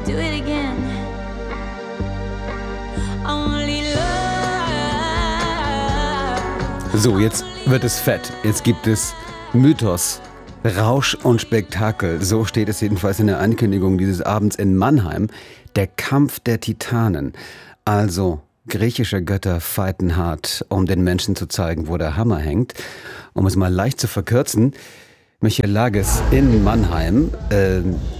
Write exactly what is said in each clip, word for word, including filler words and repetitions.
do it again. Only love. So, jetzt wird es fett. Jetzt gibt es Mythos, Rausch und Spektakel. So steht es jedenfalls in der Ankündigung dieses Abends in Mannheim. Der Kampf der Titanen. Also griechische Götter fighten hart, um den Menschen zu zeigen, wo der Hammer hängt. Um es mal leicht zu verkürzen, Michael Lages in Mannheim äh,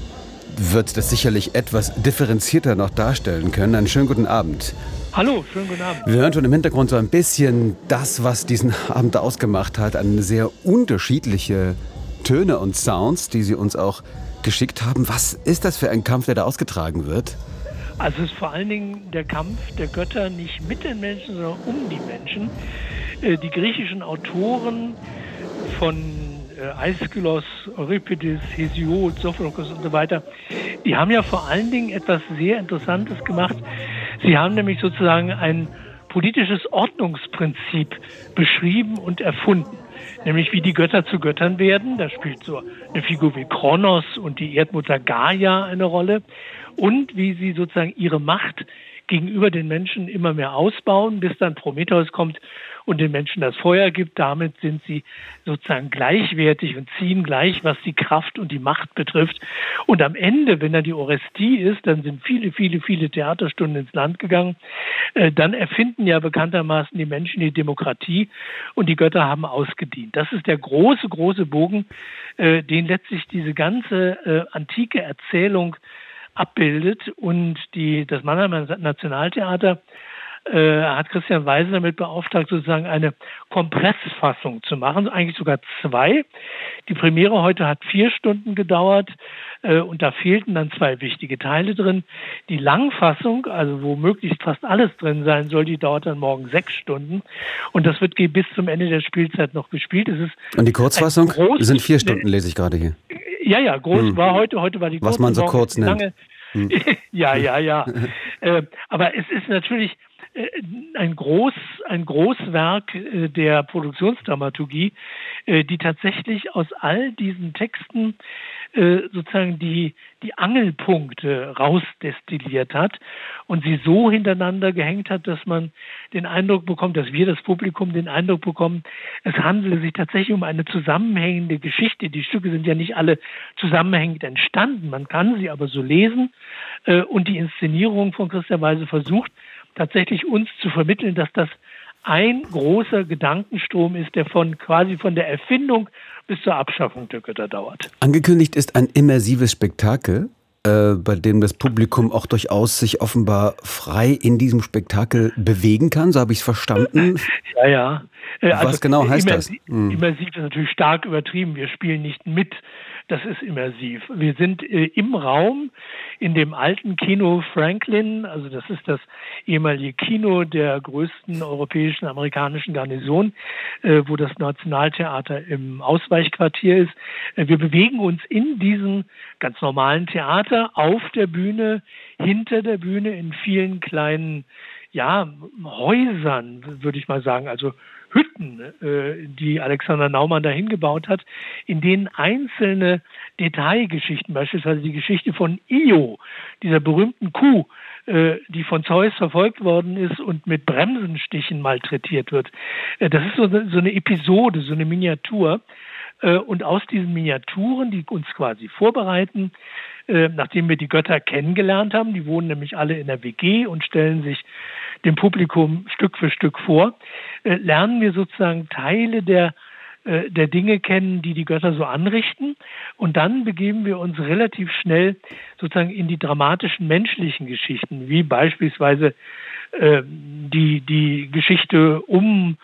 wird das sicherlich etwas differenzierter noch darstellen können. Einen schönen guten Abend. Hallo, schönen guten Abend. Wir hören schon im Hintergrund so ein bisschen das, was diesen Abend ausgemacht hat. Eine sehr unterschiedliche Töne und Sounds, die Sie uns auch geschickt haben. Was ist das für ein Kampf, der da ausgetragen wird? Also es ist vor allen Dingen der Kampf der Götter nicht mit den Menschen, sondern um die Menschen. Die griechischen Autoren von Aeschylus, Euripides, Hesiod, Sophokles und so weiter, die haben ja vor allen Dingen etwas sehr Interessantes gemacht. Sie haben nämlich sozusagen ein politisches Ordnungsprinzip beschrieben und erfunden. Nämlich wie die Götter zu Göttern werden. Da spielt so eine Figur wie Kronos und die Erdmutter Gaia eine Rolle. Und wie sie sozusagen ihre Macht gegenüber den Menschen immer mehr ausbauen, bis dann Prometheus kommt und den Menschen das Feuer gibt. Damit sind sie sozusagen gleichwertig und ziehen gleich, was die Kraft und die Macht betrifft. Und am Ende, wenn dann die Orestie ist, dann sind viele, viele, viele Theaterstunden ins Land gegangen. Äh, dann erfinden ja bekanntermaßen die Menschen die Demokratie und die Götter haben ausgedient. Das ist der große, große Bogen, äh, den letztlich diese ganze äh, antike Erzählung abbildet. Und die, das Mannheimer Nationaltheater äh, hat Christian Weise damit beauftragt, sozusagen eine Kompressfassung zu machen, eigentlich sogar zwei. Die Premiere heute hat vier Stunden gedauert äh, und da fehlten dann zwei wichtige Teile drin. Die Langfassung, also wo möglichst fast alles drin sein soll, die dauert dann morgen sechs Stunden und das wird bis zum Ende der Spielzeit noch gespielt. Es ist und die Kurzfassung sind vier Stunden, lese ich gerade hier. Ja, ja, groß hm. war heute, heute war die kurze. Was man so kurz nennt. Lange. Hm. ja, ja, ja. äh, aber es ist natürlich äh, ein Groß, ein Großwerk äh, der Produktionsdramaturgie, äh, die tatsächlich aus all diesen Texten äh, sozusagen die, die Angelpunkte rausdestilliert hat und sie so hintereinander gehängt hat, dass man den Eindruck bekommt, dass wir, das Publikum, den Eindruck bekommen, es handele sich tatsächlich um eine zusammenhängende Geschichte. Die Stücke sind ja nicht alle zusammenhängend entstanden, man kann sie aber so lesen äh, und die Inszenierung von Christian Weise versucht, tatsächlich uns zu vermitteln, dass das ein großer Gedankenstrom ist, der von quasi von der Erfindung bis zur Abschaffung der Götter dauert. Angekündigt ist ein immersives Spektakel, äh, bei dem das Publikum auch durchaus sich offenbar frei in diesem Spektakel bewegen kann. So habe ich es verstanden. Ja, ja. Also was genau heißt immersiv, das? Hm. Immersiv ist natürlich stark übertrieben. Wir spielen nicht mit. Das ist immersiv. Wir sind äh, im Raum, in dem alten Kino Franklin, also das ist das ehemalige Kino der größten europäischen amerikanischen Garnison, äh, wo das Nationaltheater im Ausweichquartier ist. Äh, wir bewegen uns in diesem ganz normalen Theater auf der Bühne, hinter der Bühne in vielen kleinen ja, Häusern, würde ich mal sagen, also Hütten, äh, die Alexander Naumann dahin gebaut hat, in denen einzelne Detailgeschichten, beispielsweise die Geschichte von Io, dieser berühmten Kuh, äh, die von Zeus verfolgt worden ist und mit Bremsenstichen malträtiert wird. Äh, das ist so eine, so eine Episode, so eine Miniatur. Äh, und aus diesen Miniaturen, die uns quasi vorbereiten, äh, nachdem wir die Götter kennengelernt haben, die wohnen nämlich alle in der W G und stellen sich dem Publikum Stück für Stück vor, äh, lernen wir sozusagen Teile der, äh, der Dinge kennen, die die Götter so anrichten. Und dann begeben wir uns relativ schnell sozusagen in die dramatischen menschlichen Geschichten, wie beispielsweise äh, die, die Geschichte um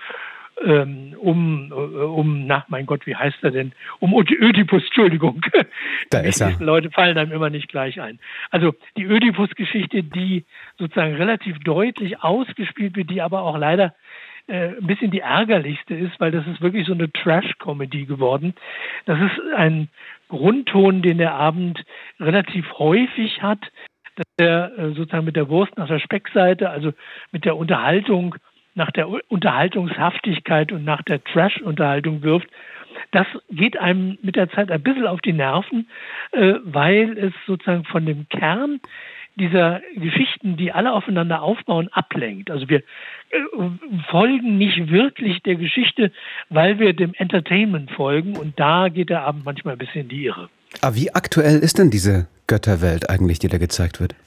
Um, um, um, na, mein Gott, wie heißt er denn? Um Ödipus, Entschuldigung. Da ist er. Die Leute fallen einem immer nicht gleich ein. Also die Ödipus-Geschichte, die sozusagen relativ deutlich ausgespielt wird, die aber auch leider äh, ein bisschen die ärgerlichste ist, weil das ist wirklich so eine Trash-Comedy geworden. Das ist ein Grundton, den der Abend relativ häufig hat, dass er äh, sozusagen mit der Wurst nach der Speckseite, also mit der Unterhaltung nach der Unterhaltungshaftigkeit und nach der Trash-Unterhaltung wirft. das geht einem mit der Zeit ein bisschen auf die Nerven, äh, weil es sozusagen von dem Kern dieser Geschichten, die alle aufeinander aufbauen, ablenkt. Also wir äh, folgen nicht wirklich der Geschichte, weil wir dem Entertainment folgen, und da geht der Abend manchmal ein bisschen in die Irre. Aber wie aktuell ist denn diese Götterwelt eigentlich, die da gezeigt wird?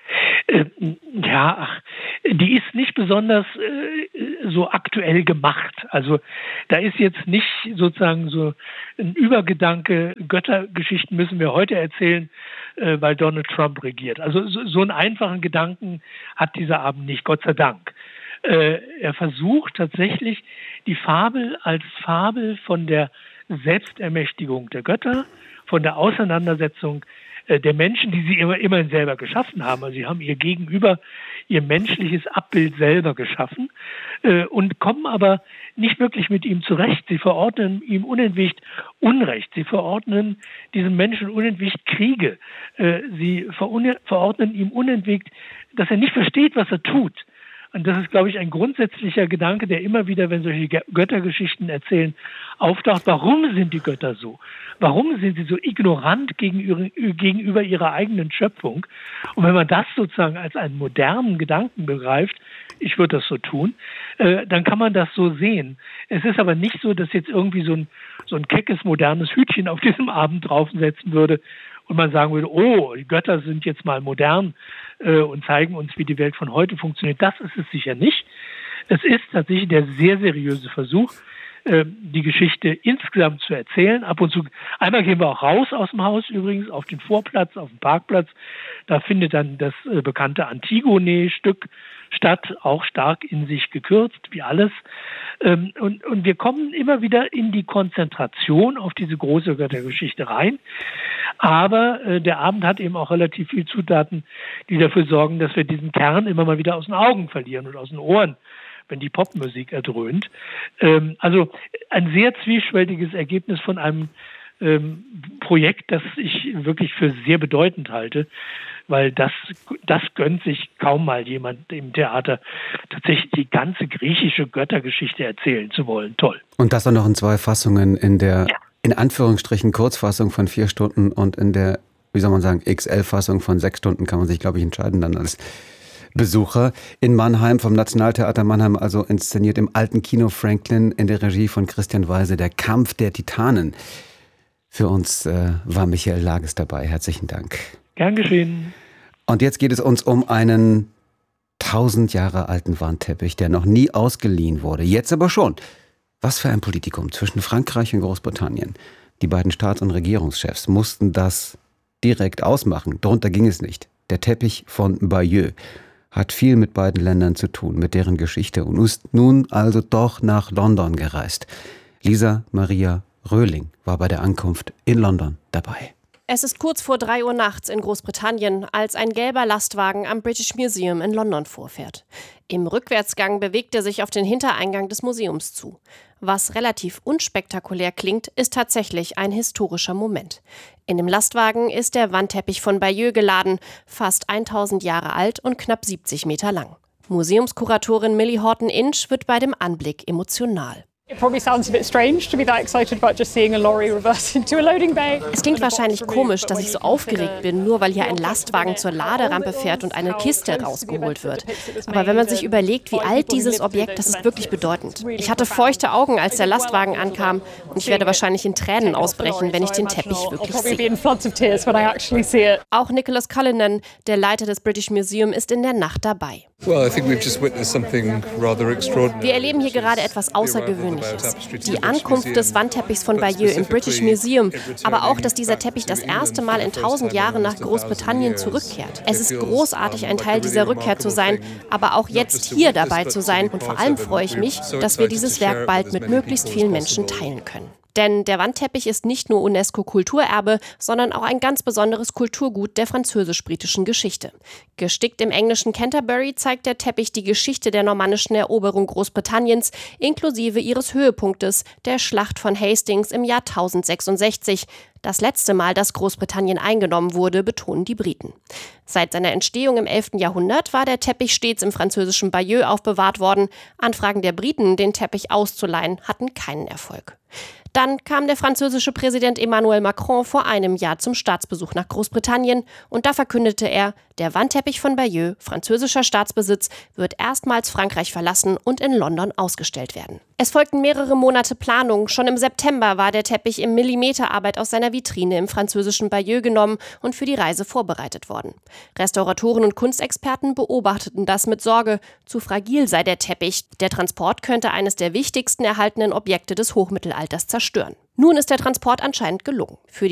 Äh, ja, ach, die ist nicht besonders äh, so aktuell gemacht. Also da ist jetzt nicht sozusagen so ein Übergedanke, Göttergeschichten müssen wir heute erzählen, äh, weil Donald Trump regiert. Also so, so einen einfachen Gedanken hat dieser Abend nicht, Gott sei Dank. Äh, er versucht tatsächlich, die Fabel als Fabel von der Selbstermächtigung der Götter, von der Auseinandersetzung der Menschen, die sie immer, immerhin selber geschaffen haben. Also sie haben ihr Gegenüber, ihr menschliches Abbild selber geschaffen äh, und kommen aber nicht wirklich mit ihm zurecht. Sie verordnen ihm unentwegt Unrecht. Sie verordnen diesem Menschen unentwegt Kriege. Äh, sie verune- verordnen ihm unentwegt, dass er nicht versteht, was er tut. Und das ist, glaube ich, ein grundsätzlicher Gedanke, der immer wieder, wenn solche Göttergeschichten erzählen, auftaucht. Warum sind die Götter so? Warum sind sie so ignorant gegenüber, gegenüber ihrer eigenen Schöpfung? Und wenn man das sozusagen als einen modernen Gedanken begreift, ich würde das so tun, äh, dann kann man das so sehen. Es ist aber nicht so, dass jetzt irgendwie so ein, so ein keckes, modernes Hütchen auf diesem Abend draufsetzen würde und man sagen würde, oh, die Götter sind jetzt mal modern äh, und zeigen uns, wie die Welt von heute funktioniert. Das ist es sicher nicht. Es ist tatsächlich der sehr seriöse Versuch, äh, die Geschichte insgesamt zu erzählen. Ab und zu, einmal gehen wir auch raus aus dem Haus übrigens, auf den Vorplatz, auf den Parkplatz. Da findet dann das äh, bekannte Antigone-Stück statt, auch stark in sich gekürzt, wie alles. Ähm, und, und wir kommen immer wieder in die Konzentration auf diese große Göttergeschichte rein. Aber äh, der Abend hat eben auch relativ viele Zutaten, die dafür sorgen, dass wir diesen Kern immer mal wieder aus den Augen verlieren und aus den Ohren, wenn die Popmusik erdröhnt. Ähm, also ein sehr zwiespältiges Ergebnis von einem ähm, Projekt, das ich wirklich für sehr bedeutend halte, weil das, das gönnt sich kaum mal jemand im Theater, tatsächlich die ganze griechische Göttergeschichte erzählen zu wollen. Toll. Und das auch noch in zwei Fassungen, in der, ja. in Anführungsstrichen, Kurzfassung von vier Stunden und in der, wie soll man sagen, X L-Fassung von sechs Stunden kann man sich, glaube ich, entscheiden dann als Besucher. In Mannheim, vom Nationaltheater Mannheim, also inszeniert im Alten Kino Franklin in der Regie von Christian Weise, der Kampf der Titanen. Für uns äh, war Michael Lages dabei. Herzlichen Dank. Gern geschehen. Und jetzt geht es uns um einen tausend Jahre alten Wandteppich, der noch nie ausgeliehen wurde. Jetzt aber schon. Was für ein Politikum zwischen Frankreich und Großbritannien. Die beiden Staats- und Regierungschefs mussten das direkt ausmachen. Darunter ging es nicht. Der Teppich von Bayeux hat viel mit beiden Ländern zu tun, mit deren Geschichte, und ist nun also doch nach London gereist. Lisa Maria Röhling war bei der Ankunft in London dabei. Es ist kurz vor drei Uhr nachts in Großbritannien, als ein gelber Lastwagen am British Museum in London vorfährt. Im Rückwärtsgang bewegt er sich auf den Hintereingang des Museums zu. Was relativ unspektakulär klingt, ist tatsächlich ein historischer Moment. In dem Lastwagen ist der Wandteppich von Bayeux geladen, fast tausend Jahre alt und knapp siebzig Meter lang. Museumskuratorin Millie Horton-Inch wird bei dem Anblick emotional. Es klingt wahrscheinlich komisch, dass ich so aufgeregt bin, nur weil hier ein Lastwagen zur Laderampe fährt und eine Kiste rausgeholt wird. Aber wenn man sich überlegt, wie alt dieses Objekt, das ist wirklich bedeutend. Ich hatte feuchte Augen, als der Lastwagen ankam, und ich werde wahrscheinlich in Tränen ausbrechen, wenn ich den Teppich wirklich sehe. Auch Nicholas Cullinan, der Leiter des British Museum, ist in der Nacht dabei. Wir erleben hier gerade etwas Außergewöhnliches. Die Ankunft des Wandteppichs von Bayeux im British Museum, aber auch, dass dieser Teppich das erste Mal in tausend Jahren nach Großbritannien zurückkehrt. Es ist großartig, ein Teil dieser Rückkehr zu sein, aber auch jetzt hier dabei zu sein. Und vor allem freue ich mich, dass wir dieses Werk bald mit möglichst vielen Menschen teilen können. Denn der Wandteppich ist nicht nur UNESCO-Kulturerbe, sondern auch ein ganz besonderes Kulturgut der französisch-britischen Geschichte. Gestickt im englischen Canterbury zeigt der Teppich die Geschichte der normannischen Eroberung Großbritanniens, inklusive ihres Höhepunktes, der Schlacht von Hastings im Jahr tausendsechsundsechzig. Das letzte Mal, dass Großbritannien eingenommen wurde, betonen die Briten. Seit seiner Entstehung im elften Jahrhundert war der Teppich stets im französischen Bayeux aufbewahrt worden. Anfragen der Briten, den Teppich auszuleihen, hatten keinen Erfolg. Dann kam der französische Präsident Emmanuel Macron vor einem Jahr zum Staatsbesuch nach Großbritannien und da verkündete er, der Wandteppich von Bayeux, französischer Staatsbesitz, wird erstmals Frankreich verlassen und in London ausgestellt werden. Es folgten mehrere Monate Planung. Schon im September war der Teppich in Millimeterarbeit aus seiner Vitrine im französischen Bayeux genommen und für die Reise vorbereitet worden. Restauratoren und Kunstexperten beobachteten das mit Sorge. Zu fragil sei der Teppich. Der Transport könnte eines der wichtigsten erhaltenen Objekte des Hochmittelalters zerstören. Nun ist der Transport anscheinend gelungen. Für